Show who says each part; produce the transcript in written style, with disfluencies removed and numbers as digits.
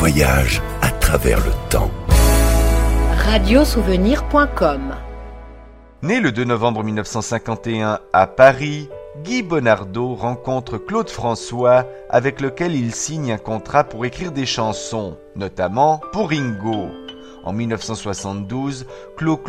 Speaker 1: voyage à travers le temps.
Speaker 2: Radiosouvenir.com.
Speaker 3: Né le 2 novembre 1951 à Paris, Guy Bonardo rencontre Claude François avec lequel il signe un contrat pour écrire des chansons, notamment pour Ringo. En 1972, Claude